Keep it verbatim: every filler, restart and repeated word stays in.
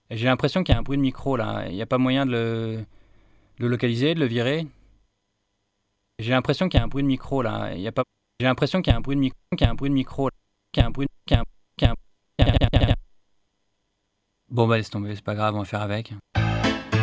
J'ai l'impression qu'il y a un bruit de micro là. Il n'y a pas moyen de le, de le localiser, de le virer. J'ai l'impression qu'il y a un bruit de micro là. Il y a pas. J'ai l'impression qu'il y a un bruit de micro, qu'il y a un bruit de micro, qu'il y a un bruit, qu'il y a un, qu'il y a un- qu'il y a un- qu'il y a un- Bon bah laisse tomber, c'est pas grave, on va faire avec.